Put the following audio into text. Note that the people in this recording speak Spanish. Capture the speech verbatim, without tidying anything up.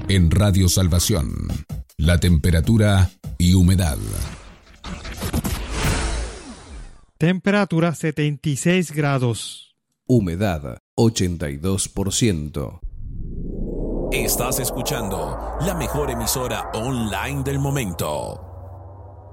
En Radio Salvación, la temperatura y humedad. Temperatura setenta y seis grados. Humedad ochenta y dos por ciento. Estás escuchando la mejor emisora online del momento.